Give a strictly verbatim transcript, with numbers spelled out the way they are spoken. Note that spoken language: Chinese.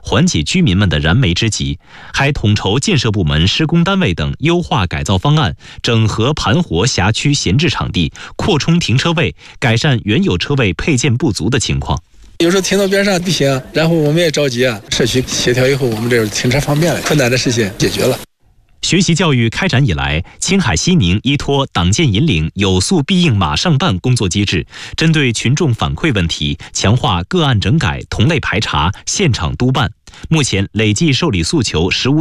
缓解居民们的燃眉之急，还统筹建设部门、施工单位等优化改造方案，整合盘活辖区闲置场地，扩充停车位，改善原有车位配件不足的情况。 有时候停到边上不行，然后我们也着急啊。社区协调以后，我们这停车方便了，困难的事情解决了。 学习教育开展以来，青海西宁依托党建引领、有诉必应马上办工作机制，针对群众反馈问题，强化个案整改、同类排查、现场督办。目前累计受理诉求十五